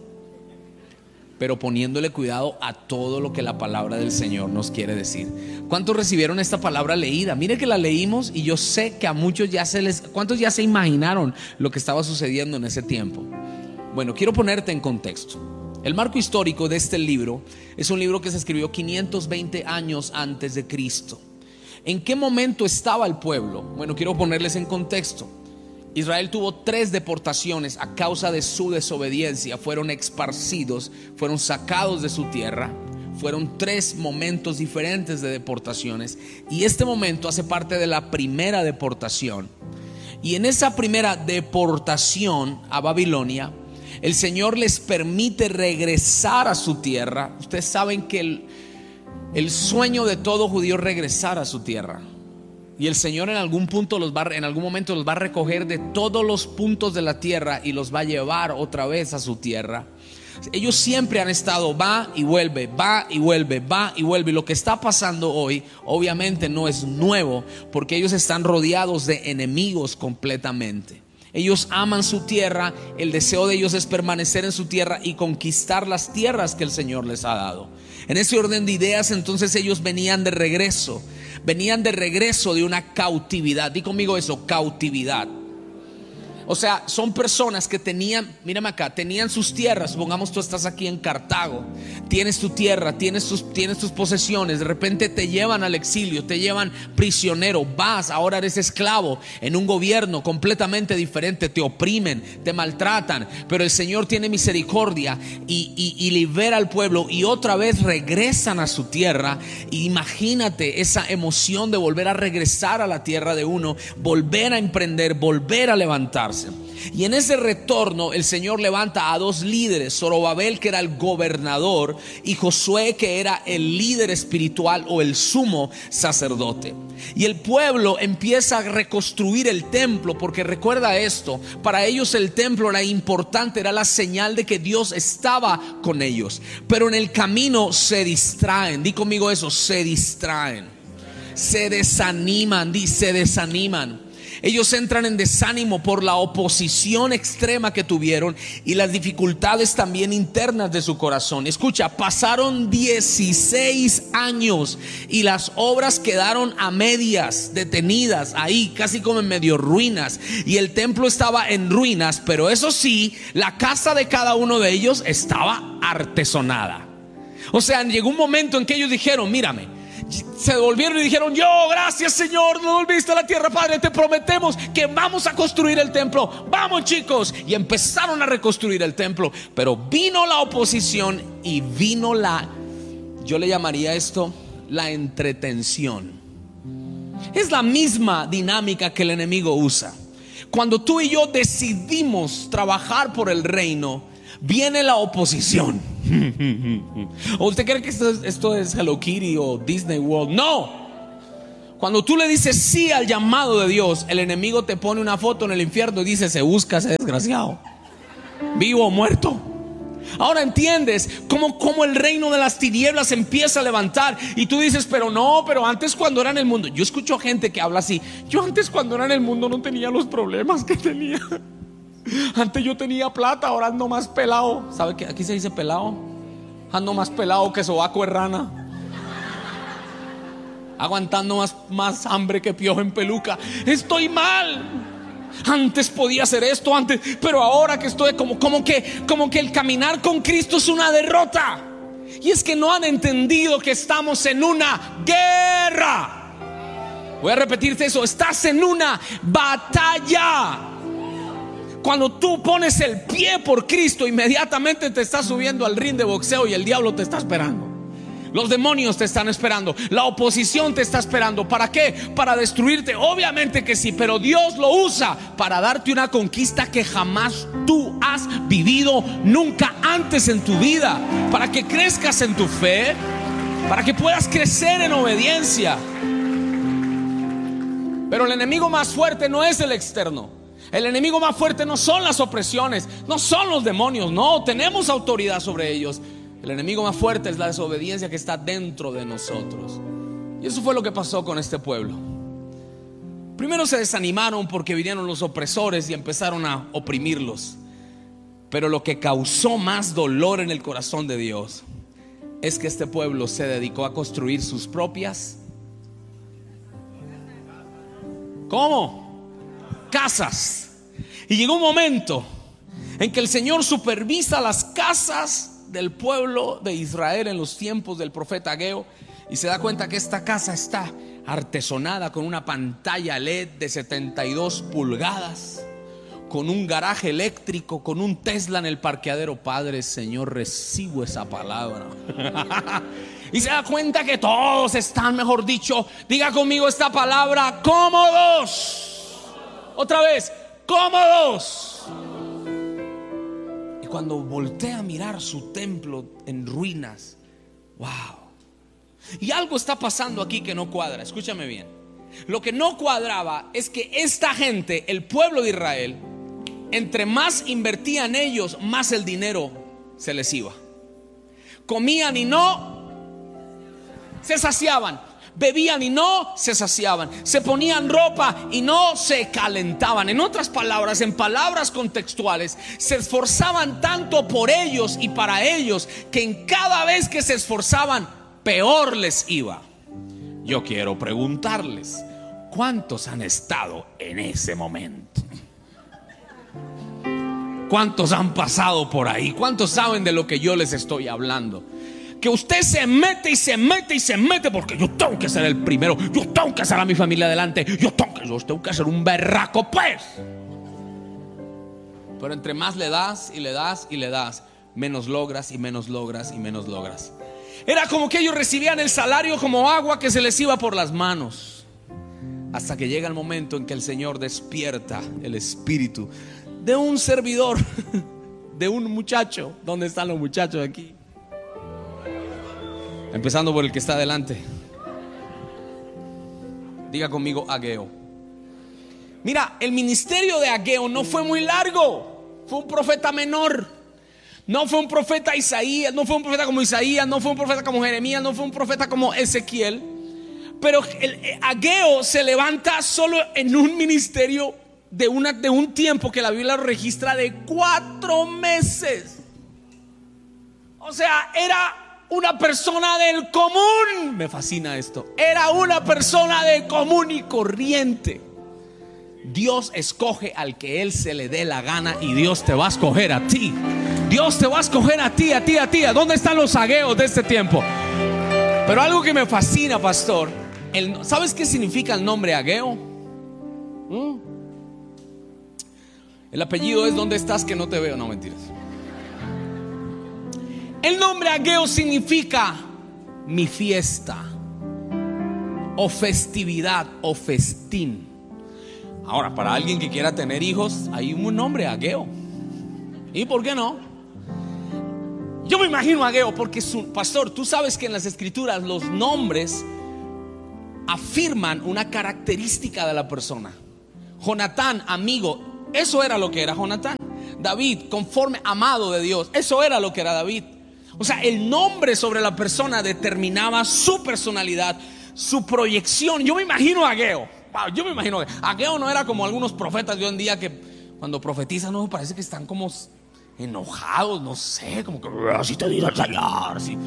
pero poniéndole cuidado a todo lo que la palabra del Señor nos quiere decir. ¿Cuántos recibieron esta palabra leída? Mire que la leímos y yo sé que a muchos ya se les... ¿Cuántos ya se imaginaron lo que estaba sucediendo en ese tiempo? Bueno, quiero ponerte en contexto. El marco histórico de este libro es un libro que se escribió quinientos veinte años antes de Cristo. ¿En qué momento estaba el pueblo? Bueno, quiero ponerles en contexto. Israel tuvo tres deportaciones a causa de su desobediencia. Fueron esparcidos, fueron sacados de su tierra. Fueron tres momentos diferentes de deportaciones, y este momento hace parte de la primera deportación. Y en esa primera deportación a Babilonia, el Señor les permite regresar a su tierra. Ustedes saben que el, el sueño de todo judío es regresar a su tierra. Y el Señor en algún punto los va, en algún momento los va a recoger de todos los puntos de la tierra y los va a llevar otra vez a su tierra. Ellos siempre han estado va y vuelve, va y vuelve, va y vuelve. Y lo que está pasando hoy obviamente no es nuevo, porque ellos están rodeados de enemigos completamente. Ellos aman su tierra, el deseo de ellos es permanecer en su tierra y conquistar las tierras que el Señor les ha dado. En ese orden de ideas, entonces ellos venían de regreso, venían de regreso de una cautividad. Di conmigo eso, cautividad. O sea, son personas que tenían, mírame acá, tenían sus tierras. Supongamos tú estás aquí en Cartago, tienes tu tierra, tienes tus, tienes tus posesiones. De repente te llevan al exilio, te llevan prisionero, vas, ahora eres esclavo en un gobierno completamente diferente. Te oprimen, te maltratan, pero el Señor tiene misericordia y, y, y libera al pueblo, y otra vez regresan a su tierra. Y imagínate esa emoción de volver a regresar a la tierra de uno, volver a emprender, volver a levantarse. Y en ese retorno el Señor levanta a dos líderes: Zorobabel, que era el gobernador, y Josué, que era el líder espiritual o el sumo sacerdote. Y el pueblo empieza a reconstruir el templo, porque recuerda esto, para ellos el templo era importante, era la señal de que Dios estaba con ellos. Pero en el camino se distraen. Di conmigo eso, se distraen, se desaniman, di, se desaniman. Ellos entran en desánimo por la oposición extrema que tuvieron y las dificultades también internas de su corazón. Escucha, pasaron dieciséis años y las obras quedaron a medias, detenidas ahí, casi como en medio ruinas. Y el templo estaba en ruinas, pero eso sí, la casa de cada uno de ellos estaba artesonada. O sea, llegó un momento en que ellos dijeron: mírame, se devolvieron y dijeron: yo, gracias Señor, nos volviste a la tierra, Padre, te prometemos que vamos a construir el templo. Vamos, chicos. Y empezaron a reconstruir el templo. Pero vino la oposición y vino la, yo le llamaría esto, la entretención. Es la misma dinámica que el enemigo usa. cuando tú y yo decidimos trabajar por el reino, viene la oposición. ¿O usted cree que esto es, esto es Hello Kitty o Disney World? No. Cuando tú le dices sí al llamado de Dios, el enemigo te pone una foto en el infierno y dice: se busca ese desgraciado, vivo o muerto. Ahora entiendes cómo, cómo el reino de las tinieblas empieza a levantar. Y tú dices: pero no, pero antes cuando era en el mundo. Yo escucho gente que habla así: yo antes cuando era en el mundo no tenía los problemas que tenía. Antes yo tenía plata, ahora ando más pelado. ¿Sabe que aquí se dice pelado? Ando más pelado que sobaco de rana, aguantando más, más hambre que piojo en peluca. Estoy mal. Antes podía hacer esto antes, pero ahora que estoy como, como que, como que el caminar con Cristo es una derrota. Y es que no han entendido que estamos en una guerra. Voy a repetirte eso: estás en una batalla. Cuando tú pones el pie por Cristo, inmediatamente te estás subiendo al ring de boxeo y el diablo te está esperando. Los demonios te están esperando, la oposición te está esperando. ¿Para qué? Para destruirte. Obviamente que sí, pero Dios lo usa para darte una conquista que jamás tú has vivido nunca antes en tu vida, para que crezcas en tu fe, para que puedas crecer en obediencia. Pero el enemigo más fuerte no es el externo. El enemigo más fuerte no son las opresiones, no son los demonios. No, tenemos autoridad sobre ellos. El enemigo más fuerte es la desobediencia que está dentro de nosotros. Y eso fue lo que pasó con este pueblo. Primero se desanimaron porque vinieron los opresores y empezaron a oprimirlos. Pero lo que causó más dolor en el corazón de Dios es que este pueblo se dedicó a construir sus propias ¿Cómo? Casas. Y llegó un momento en que el Señor supervisa las casas del pueblo de Israel en los tiempos del profeta Ageo, y se da cuenta que esta casa está artesonada con una pantalla L E D de setenta y dos pulgadas, con un garaje eléctrico, con un Tesla en el parqueadero. Padre, Señor, recibo esa palabra. Y se da cuenta que todos están, mejor dicho, diga conmigo esta palabra, cómodos. Otra vez, cómodos. Y cuando voltea a mirar su templo en ruinas, wow. Y algo está pasando aquí que no cuadra. Escúchame bien. Lo que no cuadraba es que esta gente, el pueblo de Israel, entre más invertían ellos, más el dinero se les iba. Comían y no se saciaban, bebían y no se saciaban, se ponían ropa y no se calentaban. En otras palabras, en palabras contextuales, se esforzaban tanto por ellos y para ellos que en cada vez que se esforzaban, peor les iba. Yo quiero preguntarles, ¿cuántos han estado en ese momento? ¿Cuántos han pasado por ahí? ¿Cuántos saben de lo que yo les estoy hablando? Que usted se mete y se mete y se mete porque yo tengo que ser el primero, yo tengo que hacer a mi familia adelante, yo tengo que, yo tengo que ser un berraco, pues. Pero entre más le das y le das y le das, menos logras y menos logras y menos logras. Era como que ellos recibían el salario como agua que se les iba por las manos, hasta que llega el momento en que el Señor despierta el espíritu de un servidor, de un muchacho. ¿Dónde están los muchachos aquí? Empezando por el que está adelante. Diga conmigo, Ageo. Mira, el ministerio de Ageo no fue muy largo. Fue un profeta menor. No fue un profeta Isaías, no fue un profeta como Isaías, no fue un profeta como Jeremías, no fue un profeta como Ezequiel. Pero el Ageo se levanta solo en un ministerio de, una, de un tiempo que la Biblia lo registra de cuatro meses. O sea, era una persona del común. Me fascina esto. Era una persona de común y corriente. Dios escoge al que Él se le dé la gana, y Dios te va a escoger a ti. Dios te va a escoger a ti, a ti, a ti. ¿Dónde están los ageos de este tiempo? Pero algo que me fascina, pastor, el, ¿sabes qué significa el nombre Ageo? ¿Mm? El apellido es ¿dónde estás que no te veo? No, mentiras. El nombre Ageo significa mi fiesta, o festividad, o festín. Ahora, para alguien que quiera tener hijos, hay un nombre, Ageo. ¿Y por qué no? Yo me imagino a Ageo porque su pastor, tú sabes que en las escrituras los nombres afirman una característica de la persona. Jonatán, amigo, eso era lo que era Jonatán. David, conforme, amado de Dios, eso era lo que era David. O sea, el nombre sobre la persona determinaba su personalidad, su proyección. Yo me imagino a Ageo. Wow, yo me imagino que Ageo no era como algunos profetas de hoy en día que cuando profetizan, no, parece que están como enojados, no sé, como que así te dice el Señor. Así.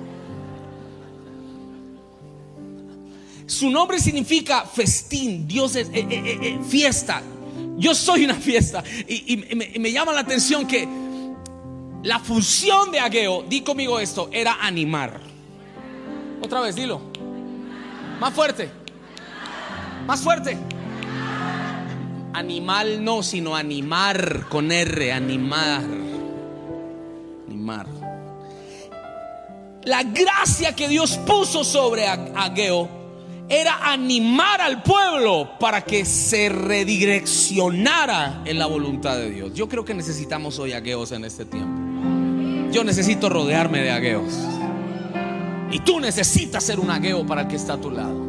Su nombre significa festín, Dios es eh, eh, eh, fiesta. Yo soy una fiesta. Y, y, y, me, y me llama la atención que la función de Ageo, di conmigo esto, era animar. Otra vez, dilo. Más fuerte. Más fuerte. Animal no, sino animar con R, animar. Animar. La gracia que Dios puso sobre Ageo era animar al pueblo para que se redireccionara en la voluntad de Dios. Yo creo que necesitamos hoy ageos en este tiempo. Yo necesito rodearme de ageos. Y tú necesitas ser un ageo para el que está a tu lado.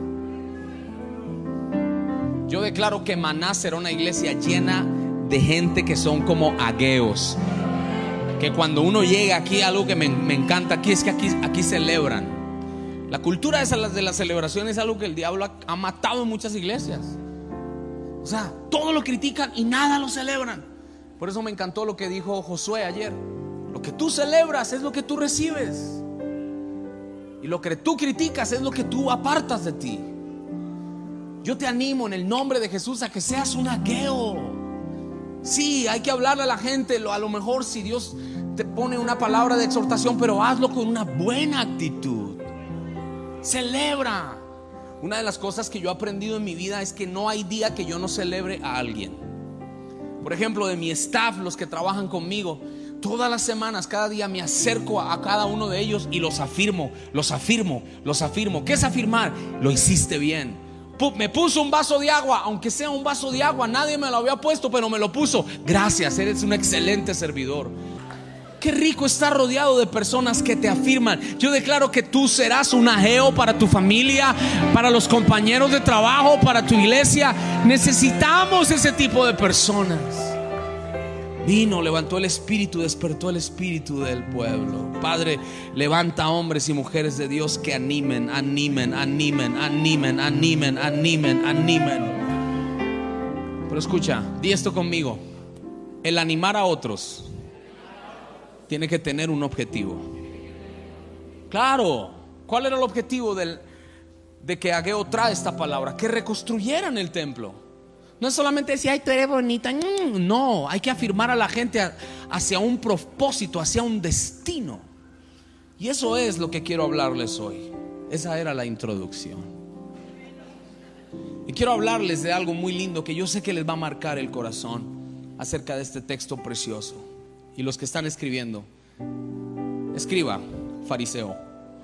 Yo declaro que Maná será una iglesia llena de gente que son como ageos. Que cuando uno llega aquí, algo que me, me encanta aquí es que aquí, aquí celebran. La cultura esa de la celebración es algo que el diablo ha, ha matado en muchas iglesias. O sea, todo lo critican y nada lo celebran. Por eso me encantó lo que dijo Josué ayer. Lo que tú celebras es lo que tú recibes. Y lo que tú criticas es lo que tú apartas de ti. Yo te animo en el nombre de Jesús a que seas un ageo. Sí, hay que hablarle a la gente. A lo mejor si Dios te pone una palabra de exhortación, pero hazlo con una buena actitud. Celebra. Una de las cosas que yo he aprendido en mi vida es que no hay día que yo no celebre a alguien. Por ejemplo, de mi staff, los que trabajan conmigo, todas las semanas, cada día me acerco a cada uno de ellos y los afirmo, los afirmo, los afirmo. ¿Qué es afirmar? Lo hiciste bien. Me puso un vaso de agua, aunque sea un vaso de agua, nadie me lo había puesto, pero me lo puso. Gracias, eres un excelente servidor. Qué rico estar rodeado de personas que te afirman. Yo declaro que tú serás un ageo para tu familia, para los compañeros de trabajo, para tu iglesia. Necesitamos ese tipo de personas. Vino, levantó el espíritu, despertó el espíritu del pueblo. Padre, levanta hombres y mujeres de Dios que animen, animen, animen, animen, animen, animen, animen. Pero escucha, di esto conmigo. El animar a otros tiene que tener un objetivo. Claro, ¿cuál era el objetivo del, de que Ageo trae esta palabra? Que reconstruyeran el templo. No es solamente decir, ay, tú eres bonita. No, hay que afirmar a la gente hacia un propósito, hacia un destino. Y eso es lo que quiero hablarles hoy. Esa era la introducción. Y quiero hablarles de algo muy lindo que yo sé que les va a marcar el corazón acerca de este texto precioso. Y los que están escribiendo, escriba, fariseo.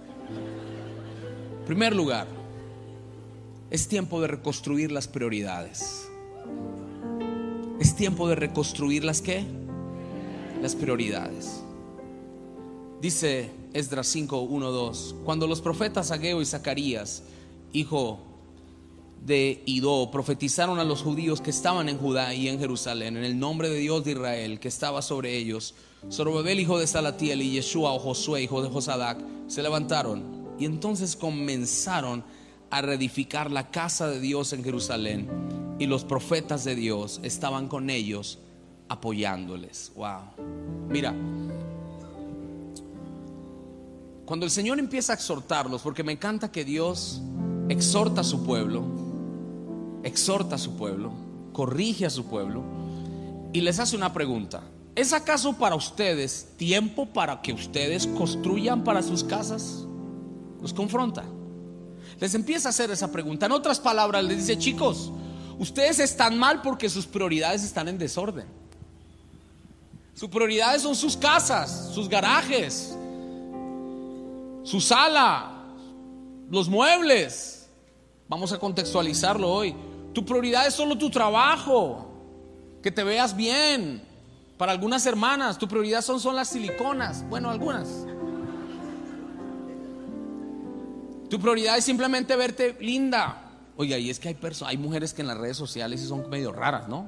En primer lugar, es tiempo de reconstruir las prioridades. Es tiempo de reconstruir las ¿qué? Las prioridades. Dice Esdras cinco, uno, dos. Cuando los profetas Ageo y Zacarías, hijo de Idó, profetizaron a los judíos que estaban en Judá y en Jerusalén en el nombre de Dios de Israel que estaba sobre ellos, Zorobabel hijo de Salatiel y Yeshua o Josué hijo de Josadac se levantaron y entonces comenzaron a reedificar la casa de Dios en Jerusalén, y los profetas de Dios estaban con ellos apoyándoles. Wow. Mira, cuando el Señor empieza a exhortarlos, porque me encanta que Dios exhorta a su pueblo, exhorta a su pueblo, corrige a su pueblo y les hace una pregunta. ¿Es acaso para ustedes tiempo para que ustedes construyan para sus casas? Los confronta. Les empieza a hacer esa pregunta. En otras palabras, les dice: chicos, ustedes están mal porque sus prioridades están en desorden. Sus prioridades son sus casas, sus garajes, su sala, los muebles. Vamos a contextualizarlo hoy. Tu prioridad es solo tu trabajo, que te veas bien. Para algunas hermanas, tu prioridad son, son las siliconas. Bueno, algunas. Tu prioridad es simplemente verte linda. Oiga, y es que hay personas, hay mujeres que en las redes sociales son medio raras, ¿no?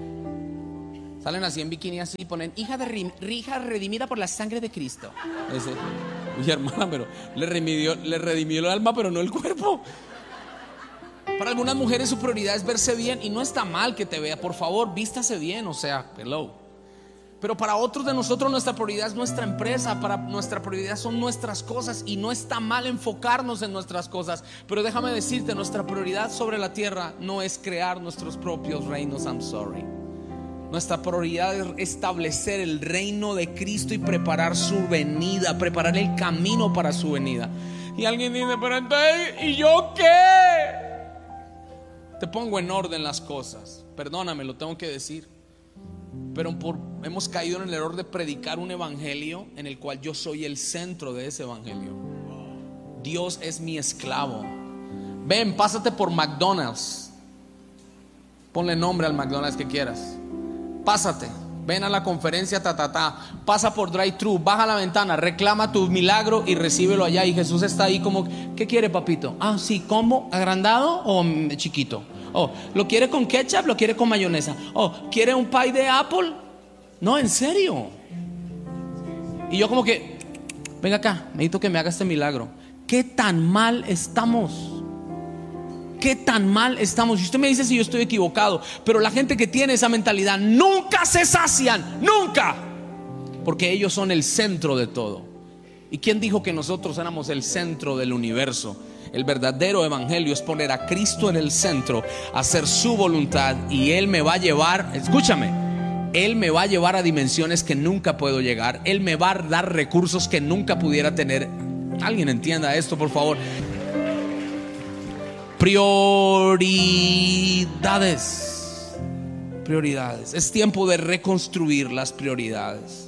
Salen así en bikini así y ponen hija, de, hija redimida por la sangre de Cristo. Ese, oye, hermana, pero le redimió, le redimió el alma, pero no el cuerpo. Para algunas mujeres su prioridad es verse bien, y no está mal que te vea. Por favor, vístase bien, o sea, hello. Pero para otros de nosotros nuestra prioridad es nuestra empresa, para nuestra prioridad son nuestras cosas, y no está mal enfocarnos en nuestras cosas. Pero déjame decirte, nuestra prioridad sobre la tierra no es crear nuestros propios reinos. I'm sorry. Nuestra prioridad es establecer el reino de Cristo y preparar su venida, preparar el camino para su venida. Y alguien dice, pero entonces, ¿y yo qué? Te pongo en orden las cosas. Perdóname, lo tengo que decir. Pero por, hemos caído en el error de predicar un evangelio en el cual yo soy el centro de ese evangelio. Dios es mi esclavo. Ven, pásate por McDonald's. Ponle nombre al McDonald's que quieras. Pásate, ven a la conferencia, ta, ta, ta. Pasa por drive-thru, baja la ventana, reclama tu milagro y recíbelo allá. Y Jesús está ahí como, ¿qué quiere, papito? Ah, sí, ¿combo? ¿Agrandado o chiquito? Oh, ¿lo quiere con ketchup? ¿Lo quiere con mayonesa? Oh, ¿quiere un pie de apple? No, en serio. Y yo como que, venga acá, necesito que me haga este milagro. ¿Qué tan mal estamos? ¿Qué tan mal estamos? Y usted me dice si yo estoy equivocado, pero la gente que tiene esa mentalidad nunca se sacian, nunca, porque ellos son el centro de todo. ¿Y quién dijo que nosotros éramos el centro del universo? El verdadero evangelio es poner a Cristo en el centro, hacer su voluntad, y Él me va a llevar, escúchame, Él me va a llevar a dimensiones que nunca puedo llegar. Él me va a dar recursos que nunca pudiera tener. Alguien entienda esto, por favor. Prioridades. Prioridades. Es tiempo de reconstruir las prioridades.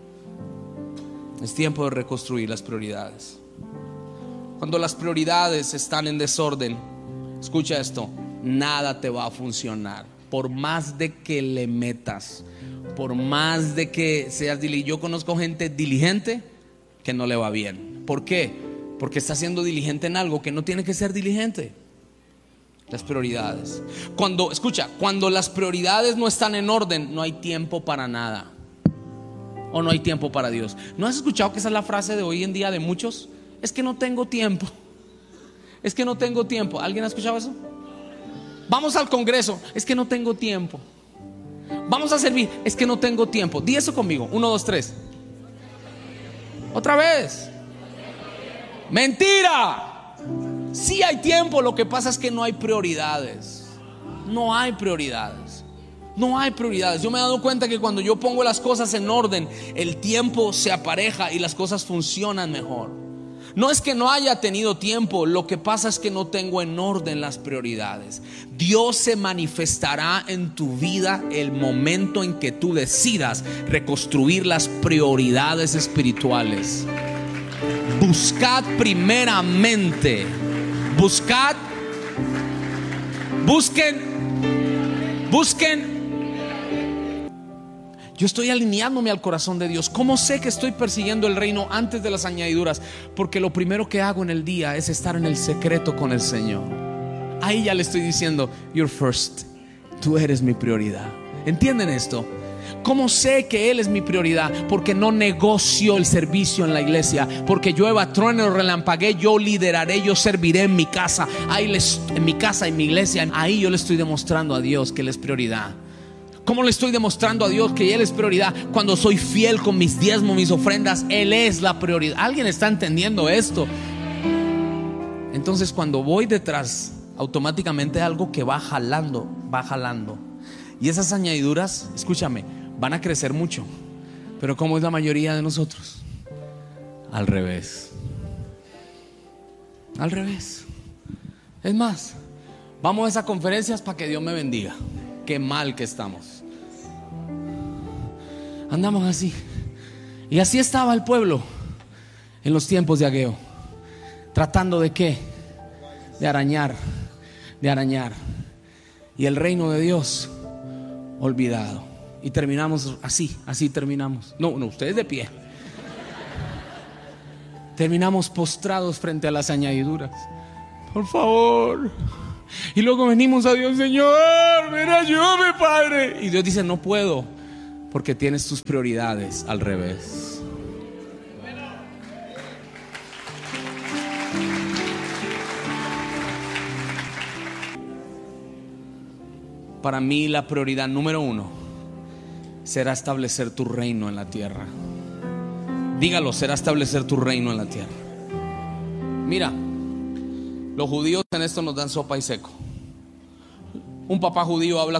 Es tiempo de reconstruir las prioridades. Cuando las prioridades están en desorden, escucha esto, nada te va a funcionar. Por más de que le metas, por más de que seas diligente. Yo conozco gente diligente que no le va bien. ¿Por qué? Porque está siendo diligente en algo que no tiene que ser diligente. Las prioridades. Cuando, escucha, cuando las prioridades no están en orden, no hay tiempo para nada. O no hay tiempo para Dios. ¿No has escuchado que esa es la frase de hoy en día de muchos? Es que no tengo tiempo. Es que no tengo tiempo. ¿Alguien ha escuchado eso? Vamos al congreso. Es que no tengo tiempo. Vamos a servir. Es que no tengo tiempo. Di eso conmigo. Uno, dos, tres. Otra vez. Mentira. Sí hay tiempo, lo que pasa es que no hay prioridades. No hay prioridades. No hay prioridades. Yo me he dado cuenta que cuando yo pongo las cosas en orden, el tiempo se apareja y las cosas funcionan mejor. No es que no haya tenido tiempo, lo que pasa es que no tengo en orden las prioridades. Dios se manifestará en tu vida el momento en que tú decidas reconstruir las prioridades espirituales. Buscad primeramente. Buscad, busquen, busquen. Yo estoy alineándome al corazón de Dios. ¿Cómo sé que estoy persiguiendo el reino antes de las añadiduras? Porque lo primero que hago en el día es estar en el secreto con el Señor. Ahí ya le estoy diciendo, you're first. Tú eres mi prioridad. ¿Entienden esto? ¿Cómo sé que Él es mi prioridad? Porque no negocio el servicio en la iglesia. Porque llueva, truene o relampaguee, yo lideraré, yo serviré en mi casa. Ahí les, en mi casa, en mi iglesia. Ahí yo le estoy demostrando a Dios que Él es prioridad. ¿Cómo le estoy demostrando a Dios que Él es prioridad? Cuando soy fiel con mis diezmos, mis ofrendas. Él es la prioridad. ¿Alguien está entendiendo esto? Entonces cuando voy detrás, automáticamente algo que va jalando, va jalando. Y esas añadiduras, escúchame, van a crecer mucho. Pero ¿cómo es la mayoría de nosotros? Al revés. Al revés. Es más, vamos a esas conferencias para que Dios me bendiga. Qué mal que estamos. Andamos así. Y así estaba el pueblo en los tiempos de Ageo. Tratando de qué? De arañar. De arañar. y el reino de Dios olvidado. Y terminamos así, así terminamos. No, no, ustedes de pie. Terminamos postrados frente a las añadiduras. Por favor. Y luego venimos a Dios: Señor, ven, ayúdame, Padre. Y Dios dice: no puedo, porque tienes tus prioridades al revés. Para mí la prioridad número uno será establecer tu reino en la tierra. Dígalo: será establecer tu reino en la tierra. Mira, los judíos en esto nos dan sopa y seco. Un papá judío habla